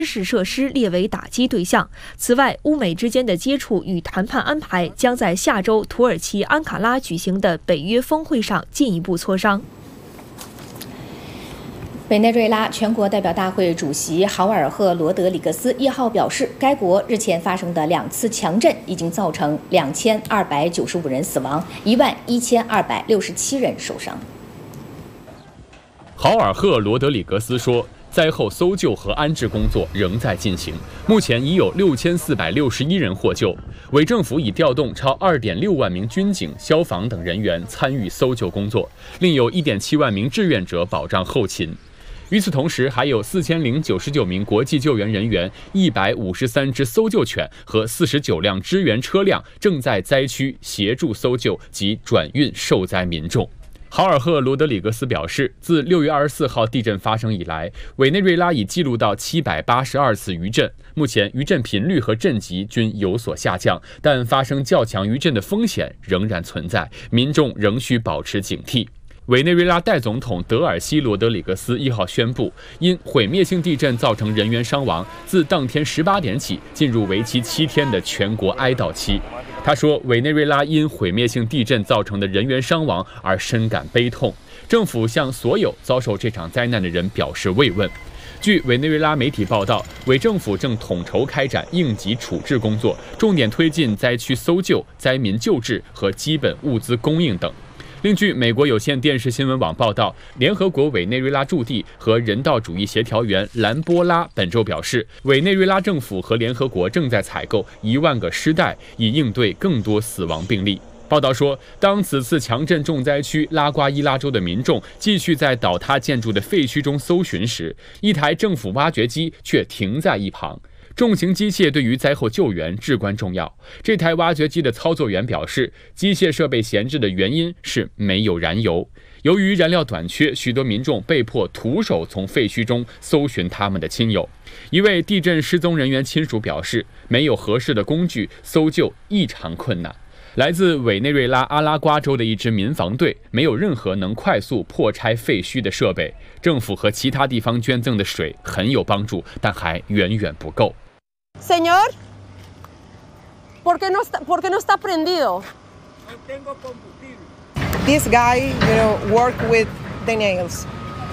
事设施列为打击对象。此外，乌美之间的接触与谈判安排将在下周土耳其安卡拉举行的北约峰会上进一步磋商。 委内瑞拉全国代表大会主席豪尔赫·罗德里格斯1号表示，该国日前发生的2次强震已经造成2295人死亡，11267人受伤。 豪尔赫·罗德里格斯说，灾后搜救和安置工作仍在进行，目前已有6461人获救。委政府已调动超2.6万名军警、消防等人员参与搜救工作，另有1.7万名志愿者保障后勤。与此同时，还有4099名国际救援人员、153只搜救犬和49辆支援车辆正在灾区协助搜救及转运受灾民众。豪尔赫·罗德里格斯表示，自6月24号地震发生以来，委内瑞拉已记录到782次余震。目前余震频率和震级均有所下降，但发生较强余震的风险仍然存在，民众仍需保持警惕。委内瑞拉代总统德尔西·罗德里格斯1号宣布，因毁灭性地震造成人员伤亡，自当天18点起进入为期7天的全国哀悼期。他说，委内瑞拉因毁灭性地震造成的人员伤亡而深感悲痛，政府向所有遭受这场灾难的人表示慰问。据委内瑞拉媒体报道，委政府正统筹开展应急处置工作，重点推进灾区搜救、灾民救治和基本物资供应等。另据美国有线电视新闻网报道，联合国委内瑞拉驻地和人道主义协调员兰波拉本周表示，委内瑞拉政府和联合国正在采购1万个尸袋，以应对更多死亡病例。报道说，当此次强震重灾区拉瓜伊拉州的民众继续在倒塌建筑的废墟中搜寻时，一台政府挖掘机却停在一旁。重型机械对于灾后救援至关重要。这台挖掘机的操作员表示，机械设备闲置的原因是没有燃油。由于燃料短缺，许多民众被迫徒手从废墟中搜寻他们的亲友。一位地震失踪人员亲属表示，没有合适的工具，搜救异常困难。来自委内瑞拉阿拉瓜州的一支民防队没有任何能快速破拆废墟的设备。政府和其他地方捐赠的水很有帮助，但还远远不够。 Señor, ¿por qué no está prendido? No tengo combustible. This guy, work with the nails.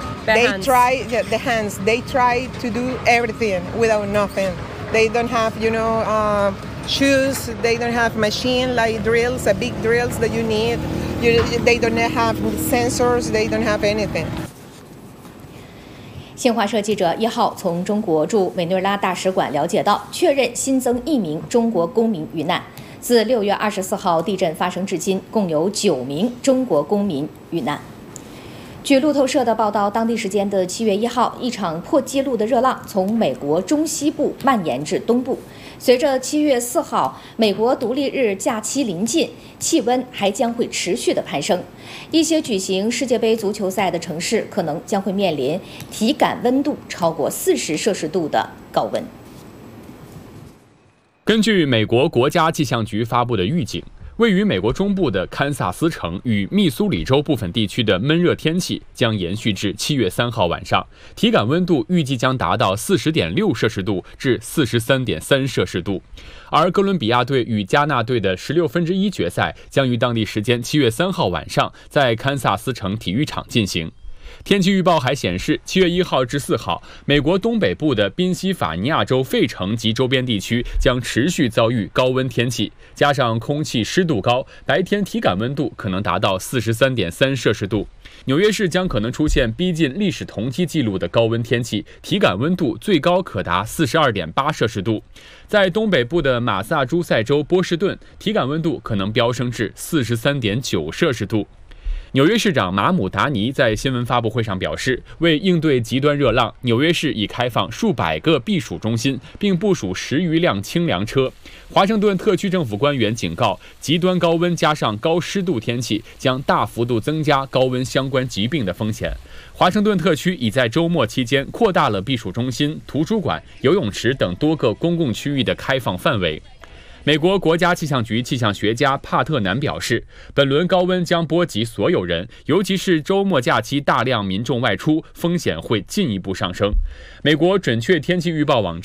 The hands. They try to do everything without nothing. They don't have, shoes. They don't have machine like drills, big drills that you need. They don't have sensors. They don't have anything. 新华社记者1号从中国驻委内瑞拉大使馆了解到，确认新增1名中国公民遇难。自6月24号地震发生至今，共有9名中国公民遇难。据路透社的报道，当地时间的7月1号，一场破纪录的热浪从美国中西部蔓延至东部。随着7月4号美国独立日假期临近，气温还将会持续的攀升。一些举行世界杯足球赛的城市可能将会面临体感温度超过40摄氏度的高温。 根据美国国家气象局发布的预警，位于美国中部的堪萨斯城与密苏里州部分地区的闷热天气将延续至7月3号晚上，体感温度预计将达到40.6摄氏度至43.3摄氏度。而哥伦比亚队与加纳队的1/16决赛将于当地时间7月3号晚上在堪萨斯城体育场进行。天气预报还显示，7月1号至4号，美国东北部的宾夕法尼亚州费城及周边地区将持续遭遇高温天气，加上空气湿度高，白天体感温度可能达到43.3摄氏度。纽约市将可能出现逼近历史同期记录的高温天气，体感温度最高可达42.8摄氏度。在东北部的马萨诸塞州波士顿，体感温度可能飙升至43.9摄氏度。纽约市长马姆达尼在新闻发布会上表示，为应对极端热浪，纽约市已开放数百个避暑中心，并部署10余辆清凉车。华盛顿特区政府官员警告，极端高温加上高湿度天气将大幅度增加高温相关疾病的风险。华盛顿特区已在周末期间扩大了避暑中心、图书馆、游泳池等多个公共区域的开放范围。美国国家气象局气象学家帕特南表示，本轮高温将波及所有人，尤其是周末假期大量民众外出，风险会进一步上升。美国准确天气预报网站